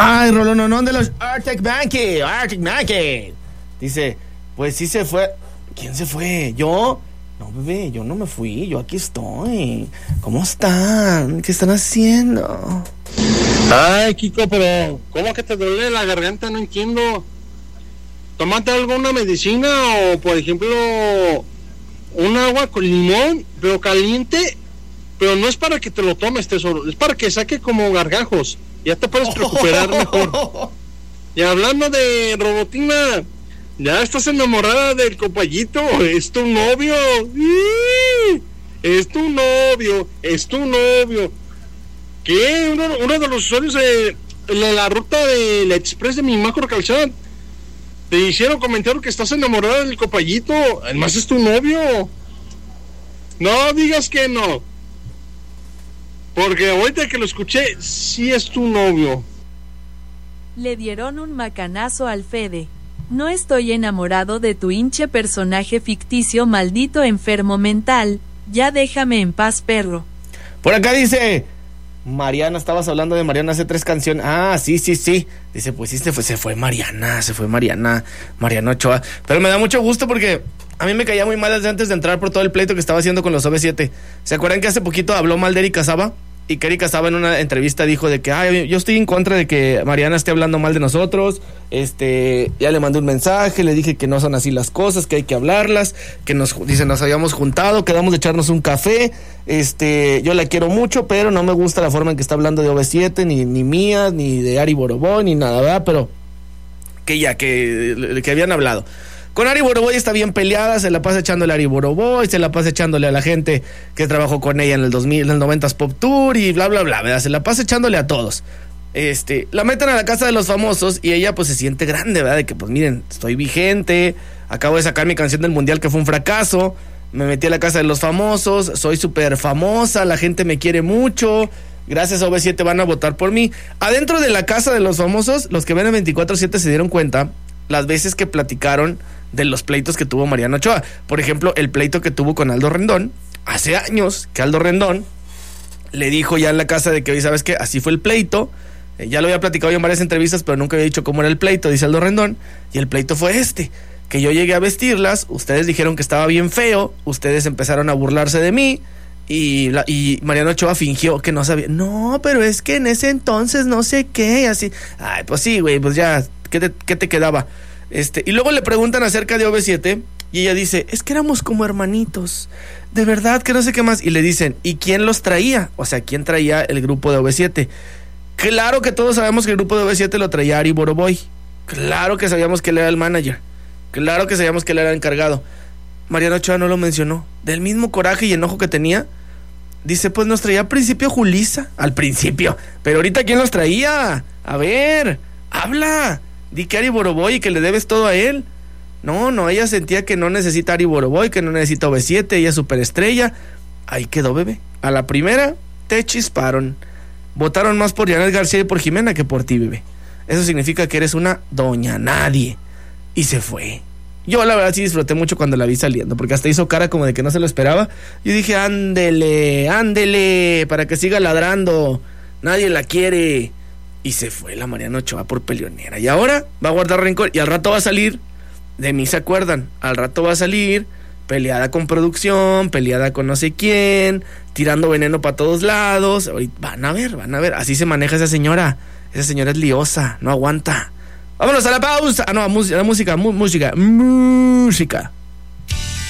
Ay, Rolononón de los Arctic Monkey. Dice, pues sí se fue. ¿Quién se fue? ¿Yo? No, bebé, yo no me fui, yo aquí estoy. ¿Cómo están? ¿Qué están haciendo? Ay, Kiko, pero ¿cómo que te duele la garganta? No entiendo. Tómate alguna medicina o, por ejemplo, un agua con limón, pero caliente, pero no es para que te lo tomes, tesoro, es para que saque como gargajos. Ya te puedes recuperar mejor. Y hablando de Robotina, ya estás enamorada del compayito, es tu novio. Es tu novio. ¿Qué? Uno de los usuarios de la ruta del Express de mi macro calzada te hicieron comentario que estás enamorada del compayito. Además es tu novio. No digas que no, porque ahorita que lo escuché, sí es tu novio. Le dieron un macanazo al Fede. No estoy enamorado de tu hinche personaje ficticio, maldito enfermo mental. Ya déjame en paz, perro. Por acá dice Mariana, estabas hablando de Mariana hace 3 canciones. Ah, sí. Dice, pues sí, se fue Mariana Ochoa. Pero me da mucho gusto porque a mí me caía muy mal desde antes de entrar por todo el pleito que estaba haciendo con los OV7. ¿Se acuerdan que hace poquito habló mal de Erika Saba? Y que Erika Saba en una entrevista dijo de que yo estoy en contra de que Mariana esté hablando mal de nosotros. Ya le mandé un mensaje, le dije que no son así las cosas, que hay que hablarlas, que nos habíamos juntado, quedamos de echarnos un café. Yo la quiero mucho, pero no me gusta la forma en que está hablando de OV7, ni mía, ni de Ari Boroboy, ni nada, ¿verdad? Pero que habían hablado. Con Ari Boroboy está bien peleada, se la pasa echándole a Ari Boroboy, se la pasa echándole a la gente que trabajó con ella en el 90s Pop Tour y bla, bla, bla, ¿verdad? Se la pasa echándole a todos. La meten a la casa de los famosos y ella pues se siente grande, ¿verdad? De que pues miren, estoy vigente, acabo de sacar mi canción del mundial que fue un fracaso, me metí a la casa de los famosos, soy súper famosa, la gente me quiere mucho, gracias a OV7 van a votar por mí. Adentro de la casa de los famosos, los que ven en 24/7 se dieron cuenta las veces que platicaron de los pleitos que tuvo Mariana Ochoa. Por ejemplo, el pleito que tuvo con Aldo Rendón. Hace años que Aldo Rendón le dijo ya en la casa de que, oye, ¿sabes qué? Así fue el pleito. Ya lo había platicado yo en varias entrevistas, pero nunca había dicho cómo era el pleito, dice Aldo Rendón. Y el pleito fue que yo llegué a vestirlas, ustedes dijeron que estaba bien feo, ustedes empezaron a burlarse de mí, y Mariana Ochoa fingió que no sabía. No, pero es que en ese entonces no sé qué, así. Ay, pues sí, güey, pues ya, ¿qué te quedaba? Y luego le preguntan acerca de OV7 y ella dice, es que éramos como hermanitos, de verdad que no sé qué más. Y le dicen, ¿y quién los traía? O sea, ¿quién traía el grupo de OV7? Claro que todos sabemos que el grupo de OV7 lo traía Ari Boroboy. Claro que sabíamos que él era el manager. Claro que sabíamos que él era el encargado. Mariana Ochoa no lo mencionó. Del mismo coraje y enojo que tenía, dice, pues nos traía al principio Julissa. Al principio. Pero ahorita, ¿quién los traía? A ver, habla. Di que Ari Boroboy y que le debes todo a él. No, ella sentía que no necesita Ari Boroboy, que no necesita OV7, ella es superestrella. Ahí quedó, bebé. A la primera te chisparon. Votaron más por Janet García y por Jimena que por ti, bebé. Eso significa que eres una doña nadie. Y se fue. Yo la verdad sí disfruté mucho cuando la vi saliendo, porque hasta hizo cara como de que no se lo esperaba. Yo dije, ándele, para que siga ladrando. Nadie la quiere. Y se fue la Mariana Ochoa por peleonera. Y ahora va a guardar rencor. Y al rato va a salir, de mí se acuerdan, al rato va a salir peleada con producción, peleada con no sé quién, tirando veneno para todos lados. Ahorita van a ver. Así se maneja esa señora. Esa señora es liosa, no aguanta. Vámonos a la pausa. Ah, no, a música.